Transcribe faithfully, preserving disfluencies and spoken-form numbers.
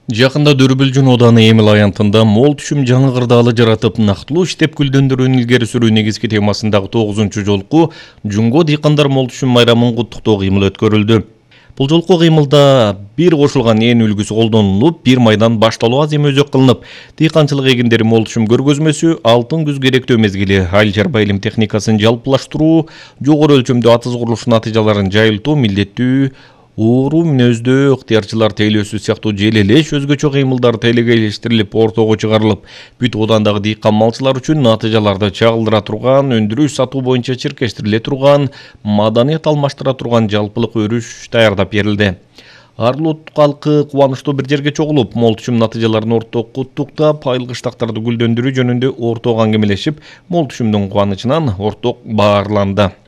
Жакында Дүрбүлжүн Ооданы Эмил аянтында мол түшүм жаңы кырдаалы жаратып, нактылуу иштеп гүлдөндүрүүнүн илгери сүрүү негизги темасындагы тогузунчу жолку Жунго дыйкандар мол түшүм майрамын куттуктоо кыймыл өткөрүлдү. Бул жолку кыймылда бир кошулган ээн үлгүсү колдонулуп, бир майдан башталуу азем өзөк кылынып, дыйканчылык эгиндери мол түшүм көргөзмөсү, алтын күз керектөө мезгили, айыл чарба илим техникасын жалпылаштыруу, жогору өлчөмдүү атыз курулуш натыйжаларын жайылтуу, милдеттүү ууруу мүнөздүү ыктыярчылар тейлөөсү сыяктуу желелеш өзгөчө кыймылдар телегейлештирилип ортого чыгарылып, бүт оодандагы дыйкан малчылар үчүн натыйжаларды чагылдыра турган, өндүрүш сатуу боюнча чиркештириле турган, маданият алмаштыра турган жалпылык өрүш даярдап берилди. Ар улут калкы кубанычтуу бир жерге чогулуп, мол түшүм натыйжаларын орток куттуктап, айыл кыштактарды гүлдөндүрүү жөнүндө орток аңгемелешип, мол түшүмдүн кубанычынан орток баарланды.